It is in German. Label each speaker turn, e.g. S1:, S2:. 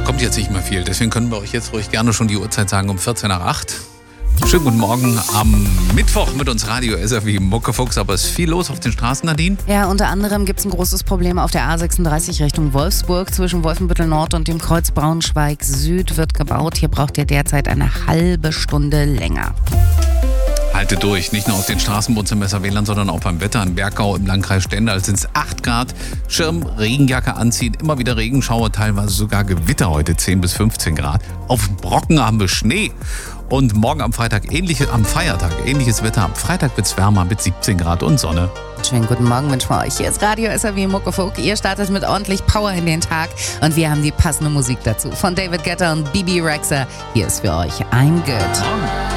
S1: kommt jetzt nicht mehr viel. Deswegen können wir euch jetzt ruhig gerne schon die Uhrzeit sagen, um 14 nach 8. Schönen guten Morgen am Mittwoch mit uns Radio SRW Muckefuchs, aber es ist viel los auf den Straßen, Nadine.
S2: Ja, unter anderem gibt es ein großes Problem auf der A36 Richtung Wolfsburg. Zwischen Wolfenbüttel Nord und dem Kreuz Braunschweig Süd wird gebaut. Hier braucht ihr derzeit eine halbe Stunde länger.
S1: Haltet durch, nicht nur auf den Straßen bei uns im Messerwählern, sondern auch beim Wetter in Bergau im Landkreis Stendal sind es 8 Grad. Schirm, Regenjacke anziehen, immer wieder Regenschauer, teilweise sogar Gewitter heute 10 bis 15 Grad. Auf dem Brocken haben wir Schnee. Und morgen am Feiertag ähnliches Wetter. Am Freitag wird es wärmer mit 17 Grad und Sonne.
S2: Schönen guten Morgen wünschen wir euch. Hier ist Radio SRW Muckefuck. Ihr startet mit ordentlich Power in den Tag und wir haben die passende Musik dazu. Von David Guetta und Bibi Rexha. Hier ist für euch I'm Good.